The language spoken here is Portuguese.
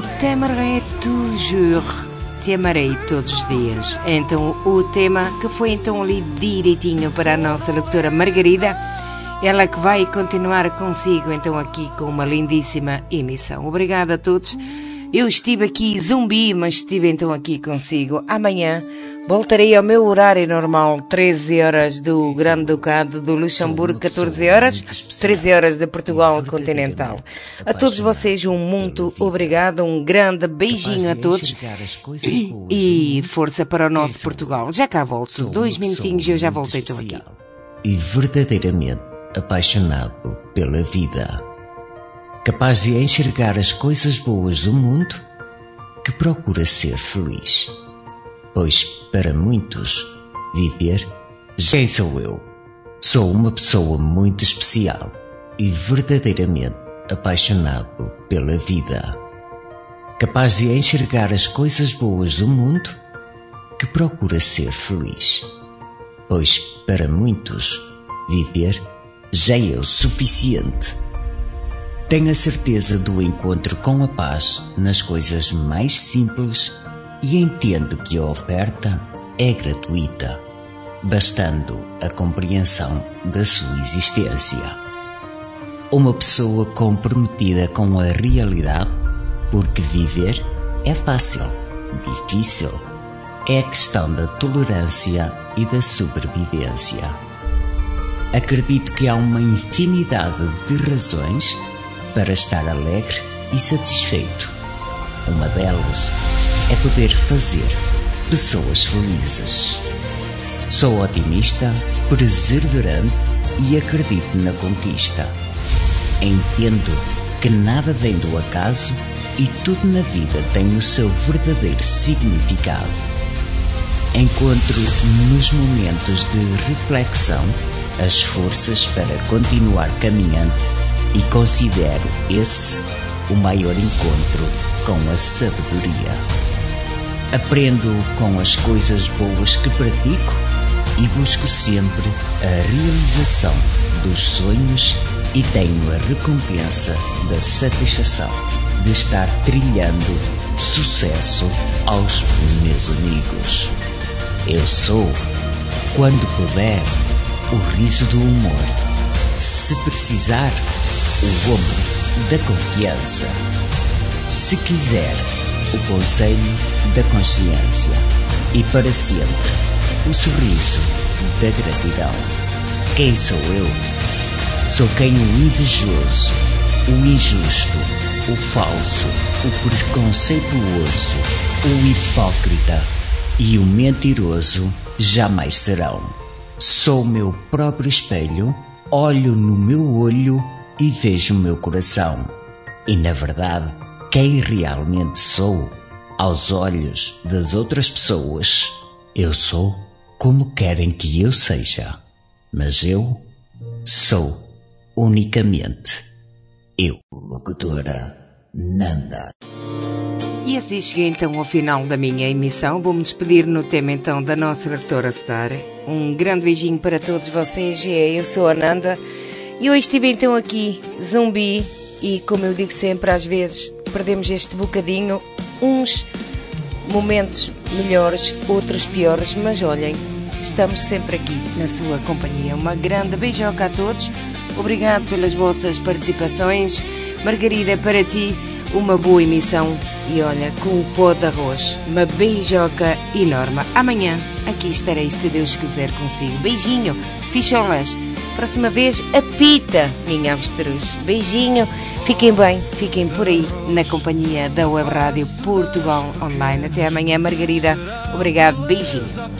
Je t'aimerai toujours. Te amarei todos os dias. Então o tema que foi então ali direitinho para a nossa locutora Margarida, ela que vai continuar consigo então aqui com uma lindíssima emissão. Obrigada a todos. Eu estive aqui zumbi, mas estive então aqui consigo. Amanhã voltarei ao meu horário normal, 13 horas do Grande Ducado do Luxemburgo, 14 horas, 13 horas de Portugal continental. A todos vocês muito obrigado, um grande beijinho a todos e força para o nosso Portugal. Já cá volto, 2 minutinhos e eu já voltei então aqui. E verdadeiramente apaixonado pela vida, capaz de enxergar as coisas boas do mundo, que procura ser feliz. Pois para muitos, viver, quem sou eu? Sou uma pessoa muito especial e verdadeiramente apaixonado pela vida, capaz de enxergar as coisas boas do mundo, que procura ser feliz. Pois para muitos, viver já é o suficiente. Tenho a certeza do encontro com a paz nas coisas mais simples e entendo que a oferta é gratuita, bastando a compreensão da sua existência. Uma pessoa comprometida com a realidade, porque viver é fácil, difícil é a questão da tolerância e da sobrevivência. Acredito que há uma infinidade de razões para estar alegre e satisfeito. Uma delas é poder fazer pessoas felizes. Sou otimista, perseverante e acredito na conquista. Entendo que nada vem do acaso e tudo na vida tem o seu verdadeiro significado. Encontro nos momentos de reflexão as forças para continuar caminhando e considero esse o maior encontro com a sabedoria. Aprendo com as coisas boas que pratico e busco sempre a realização dos sonhos e tenho a recompensa da satisfação de estar trilhando sucesso aos meus amigos. Eu sou, quando puder, o riso do humor. Se precisar, o ombro da confiança. Se quiser, o conselho da consciência. E para sempre, o sorriso da gratidão. Quem sou eu? Sou quem o invejoso, o injusto, o falso, o preconceituoso, o hipócrita e o mentiroso jamais serão. Sou meu próprio espelho, olho no meu olho e vejo o meu coração. E na verdade, quem realmente sou, aos olhos das outras pessoas, eu sou como querem que eu seja. Mas eu sou unicamente eu. Locutora Nanda. E assim cheguei então ao final da minha emissão. Vou-me despedir no tema então da nossa locutora Star. Um grande beijinho para todos vocês. Eu sou a Nanda e hoje estive então aqui zumbi e, como eu digo sempre, às vezes perdemos este bocadinho, uns momentos melhores, outros piores, mas olhem, estamos sempre aqui na sua companhia. Uma grande beijoca a todos. Obrigado pelas vossas participações. Margarida, para ti uma boa emissão e olha, com o pó de arroz, uma beijoca enorme. Amanhã aqui estarei, se Deus quiser, consigo. Beijinho, ficholas. Próxima vez, apita, minha avestruz. Beijinho, fiquem bem, fiquem por aí na companhia da Web Rádio Portugal Online. Até amanhã, Margarida. Obrigado, beijinho.